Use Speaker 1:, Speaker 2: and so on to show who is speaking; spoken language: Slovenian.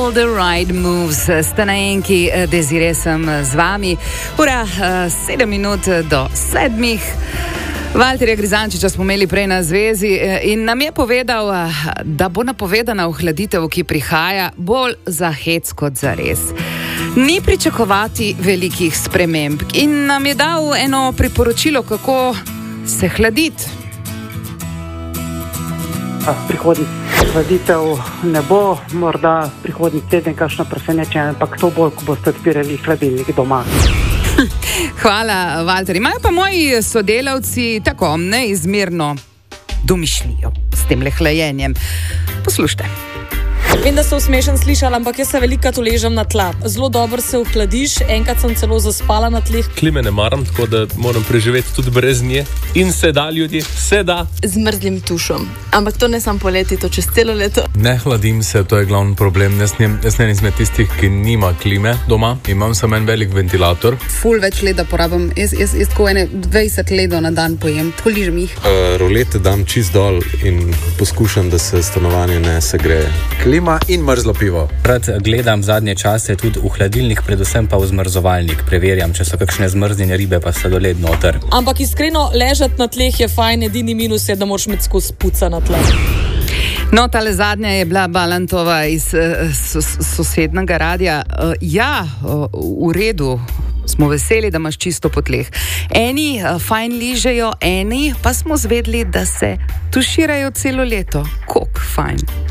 Speaker 1: All the right moves, sta na enki, Desire sem z vami. Ura 7 minut do 7. Valterja Grizančiča smo imeli prej na zvezi in nam je povedal, da bo napovedana ohladitev, ki prihaja, bolj za hec kot za res. Ni pričakovati velikih sprememb in nam je dal eno priporočilo, kako se hladiti.
Speaker 2: Prihodnji hladitev ne bo, morda prihodnji teden kakšno presenečenje, ampak to bolj, ko boste odpirali hladilnik doma.
Speaker 1: Hvala, Valter. Imajo pa moji sodelavci tako neizmerno domišljijo s tem hlajenjem. Poslušajte.
Speaker 3: Vem, da so smešen slišali, ampak jaz se velikokrat uležem na tla. Zelo dobro se ohladiš, enkrat sem celo zaspala na tleh.
Speaker 4: Klime ne maram, tako da moram preživeti tudi brez nje. In se da, ljudje, se da.
Speaker 5: Z mrzlim tušom. Ampak to ne samo poleti, to čez celo leto.
Speaker 6: Ne hladim se, to je glavni problem. Jaz ne izmed tistih, ki nima klime doma. Imam samo en velik ventilator.
Speaker 7: Ful več leda porabim. Jaz tako 20 ledov na dan pojem. Tako ližem jih.
Speaker 8: Rolete dam čist dol in poskušam, da se stanovanje ne segreje.
Speaker 9: Klima in mrzlo pivo.
Speaker 10: Rad gledam zadnje čase tudi v hladilnik, predvsem pa v zmrzovalnik. Preverjam, če so kakšne zmrznjene ribe, pa sladoled noter.
Speaker 3: Ampak iskreno, ležati na tleh je fajn, edini minus je, da moraš imeti skozi puca na tleh.
Speaker 1: No, tale zadnja je bila Balantova iz sosednega radija. V redu. Smo veseli, da imaš čisto po tleh. Eni fajn ližejo, eni pa smo zvedli, da se tuširajo celo leto. Koliko fajn.